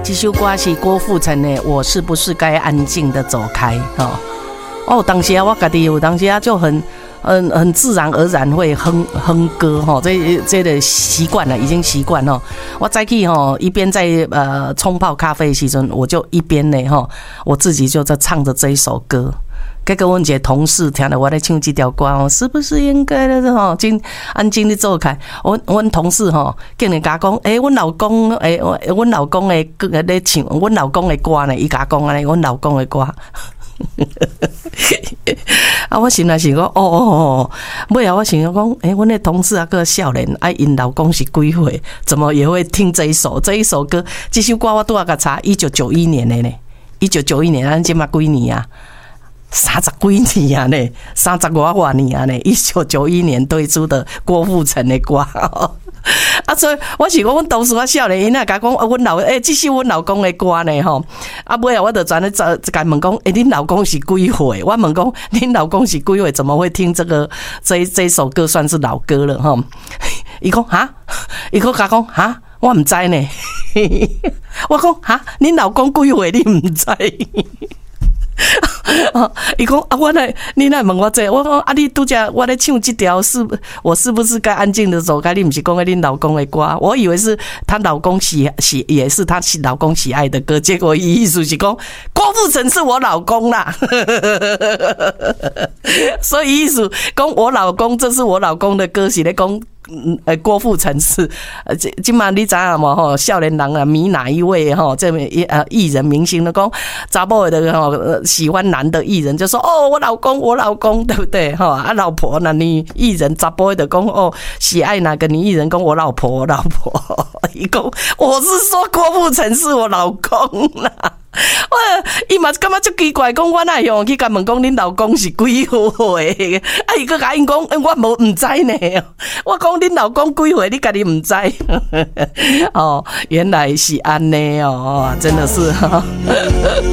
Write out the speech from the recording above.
这首歌是郭富城的《我是不是该安静的走开》哦，当时我自己有当时就很自然而然会哼歌哈，这个习惯了，已经习惯哦。我早起哈，一边在冲泡咖啡的时阵，我就一边呢哈，我自己就在唱着这一首歌。结果阮一个同事听到我在唱这条歌哦，是不是应该的吼？真安静的走开。阮同事吼，竟然甲讲，阮老公阮老公的咧唱，阮老公的歌呢，伊甲讲安尼，阮老公的歌。啊！我心内想讲，尾后我想讲，阮的同事啊个少年，因老公是几岁，怎么也会听这一首歌？这首歌我拄仔甲查，1991年的呢，1991年，咱今嘛几年啊？30几年啊呢，30多年啊呢，1991年推出的郭富城的歌。啊，所以我是讲，阮当时我少年，因那甲讲，这是阮老公的歌呢吼。啊，尾后我就转咧甲问讲，恁老公是几岁？我问讲，恁老公是几岁？怎么会听这首歌算是老歌了吼？伊讲哈，伊讲甲讲哈，我唔知呢。我讲哈，恁老公几岁？你唔知？伊讲啊，你来问我这，我讲啊，你拄则我咧唱这条我是不是该安静的走开？你不是讲恁老公的歌，我以为是她老公也是她老公喜爱的歌，结果意思是讲郭富城是我老公啦，所以意思讲我老公这是我老公的歌，是咧讲。郭富城是今嘛你知影无吼？少年人啊迷哪一位吼？这艺人明星的讲，查某的喜欢男的艺人就说我老公，对不对哈？啊老婆那女艺人查甫的讲喜爱哪个女艺人讲我老婆，伊讲我是说郭富城是我老公啦。伊嘛感觉足奇怪，讲我哪样去甲问讲恁老公是几岁？啊，伊个甲因讲，我唔知呢。我讲恁老公几岁，你家己唔知？原来是安尼哦，真的是。